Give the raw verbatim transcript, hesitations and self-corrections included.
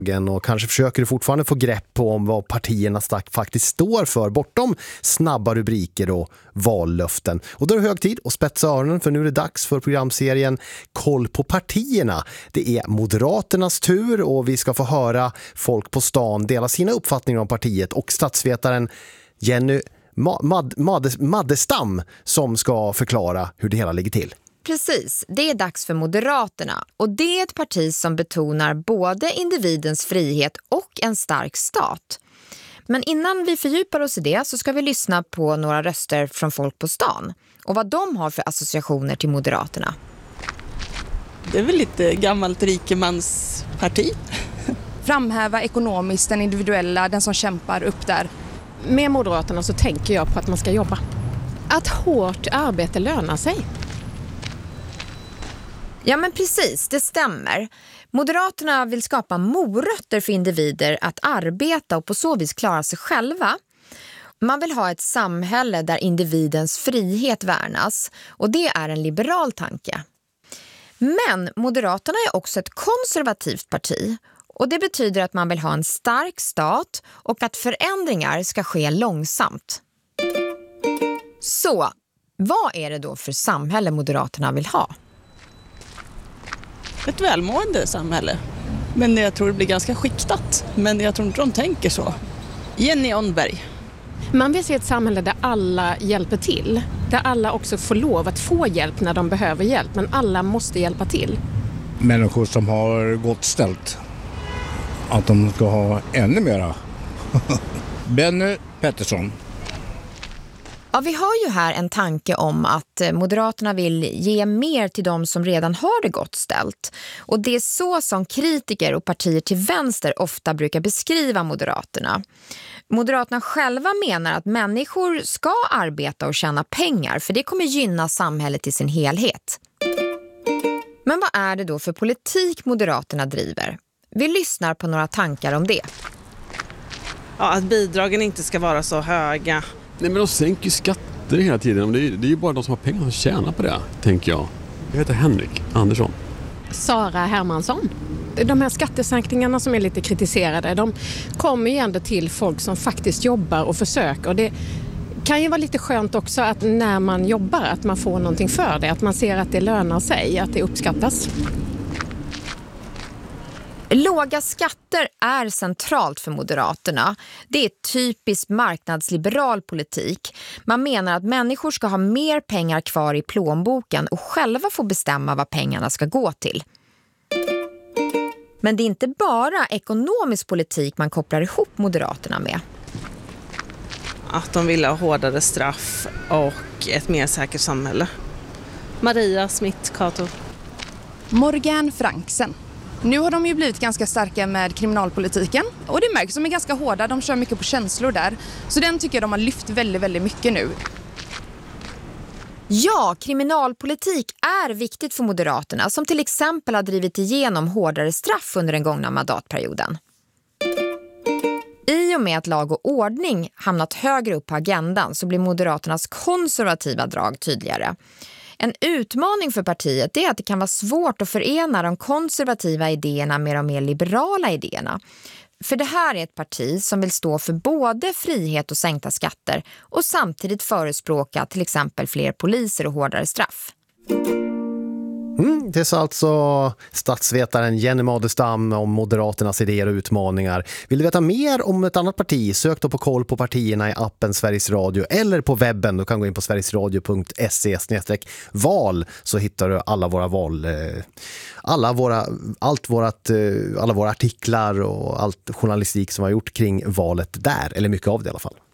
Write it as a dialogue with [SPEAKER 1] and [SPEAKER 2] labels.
[SPEAKER 1] Och kanske försöker du fortfarande få grepp på om vad partierna faktiskt står för bortom snabba rubriker och vallöften. Och då är det hög tid att spetsa öronen, för nu är det dags för programserien Koll på partierna. Det är Moderaternas tur och vi ska få höra folk på stan dela sina uppfattningar om partiet och statsvetaren Jenny Mad- Mad- Maddestam som ska förklara hur det hela ligger till.
[SPEAKER 2] Precis, det är dags för Moderaterna och det är ett parti som betonar både individens frihet och en stark stat. Men innan vi fördjupar oss i det så ska vi lyssna på några röster från folk på stan och vad de har för associationer till Moderaterna.
[SPEAKER 3] Det är väl lite gammalt rikemansparti.
[SPEAKER 4] Framhäva ekonomiskt den individuella, den som kämpar upp där.
[SPEAKER 5] Med Moderaterna så tänker jag på att man ska jobba. Att hårt arbete lönar sig.
[SPEAKER 2] Ja men precis, det stämmer. Moderaterna vill skapa morötter för individer att arbeta och på så vis klara sig själva. Man vill ha ett samhälle där individens frihet värnas och det är en liberal tanke. Men Moderaterna är också ett konservativt parti och det betyder att man vill ha en stark stat och att förändringar ska ske långsamt. Så, vad är det då för samhälle Moderaterna vill ha?
[SPEAKER 3] Ett välmående samhälle. Men jag tror det blir ganska skiktat. Men jag tror inte de tänker så. Jenny Onberg.
[SPEAKER 5] Man vill se ett samhälle där alla hjälper till. Där alla också får lov att få hjälp när de behöver hjälp. Men alla måste hjälpa till.
[SPEAKER 6] Människor som har gott ställt. Att de ska ha ännu mera. Benny Pettersson.
[SPEAKER 2] Ja, vi har ju här en tanke om att Moderaterna vill ge mer till de som redan har det gott ställt. Och det är så som kritiker och partier till vänster ofta brukar beskriva Moderaterna. Moderaterna själva menar att människor ska arbeta och tjäna pengar för det kommer gynna samhället i sin helhet. Men vad är det då för politik Moderaterna driver? Vi lyssnar på några tankar om det.
[SPEAKER 3] Ja, att bidragen inte ska vara så höga.
[SPEAKER 7] Nej, men de sänker ju skatter hela tiden. Det är, det är ju bara de som har pengar som tjänar på det, tänker jag. Jag heter Henrik Andersson.
[SPEAKER 5] Sara Hermansson. De här skattesänkningarna som är lite kritiserade, de kommer ju ändå till folk som faktiskt jobbar och försöker. Och det kan ju vara lite skönt också att när man jobbar att man får någonting för det. Att man ser att det lönar sig, att det uppskattas.
[SPEAKER 2] Låga skatter är centralt för Moderaterna. Det är typisk marknadsliberal politik. Man menar att människor ska ha mer pengar kvar i plånboken och själva få bestämma vad pengarna ska gå till. Men det är inte bara ekonomisk politik man kopplar ihop Moderaterna med.
[SPEAKER 3] Att de vill ha hårdare straff och ett mer säkert samhälle. Maria Smith-Kato.
[SPEAKER 4] Morgan Franksen. Nu har de ju blivit ganska starka med kriminalpolitiken och det märks som är ganska hårda, de kör mycket på känslor där. Så den tycker jag de har lyft väldigt, väldigt mycket nu.
[SPEAKER 2] Ja, kriminalpolitik är viktigt för Moderaterna som till exempel har drivit igenom hårdare straff under den gångna mandatperioden. I och med att lag och ordning hamnat högre upp på agendan så blir Moderaternas konservativa drag tydligare. En utmaning för partiet är att det kan vara svårt att förena de konservativa idéerna med de mer liberala idéerna. För det här är ett parti som vill stå för både frihet och sänkta skatter och samtidigt förespråka till exempel fler poliser och hårdare straff.
[SPEAKER 1] Mm, det är alltså statsvetaren Jenny Maddestam om Moderaternas idéer och utmaningar. Vill du veta mer om ett annat parti? Sök då på Koll på partierna i appen Sveriges Radio eller på webben. Du kan gå in på sverigesradio punkt se slash val så hittar du alla våra val, alla våra, allt vårat, alla våra artiklar och allt journalistik som har gjort kring valet där, eller mycket av det i alla fall.